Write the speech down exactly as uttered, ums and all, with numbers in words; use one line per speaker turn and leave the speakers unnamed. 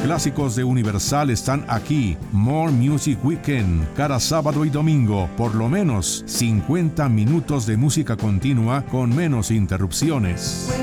clásicos de Universal están aquí. More Music Weekend, cada sábado y domingo, por lo menos cincuenta minutos de música continua con menos interrupciones.